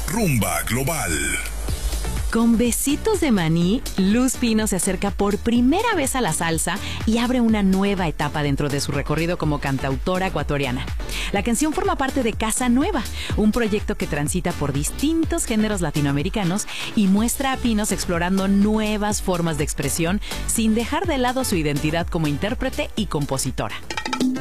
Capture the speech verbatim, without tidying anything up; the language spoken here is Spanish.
Rumba Global. Con Besitos de Maní, Luz Pino se acerca por primera vez a la salsa y abre una nueva etapa dentro de su recorrido como cantautora ecuatoriana. La canción forma parte de Casa Nueva, un proyecto que transita por distintos géneros latinoamericanos y muestra a Pinos explorando nuevas formas de expresión sin dejar de lado su identidad como intérprete y compositora.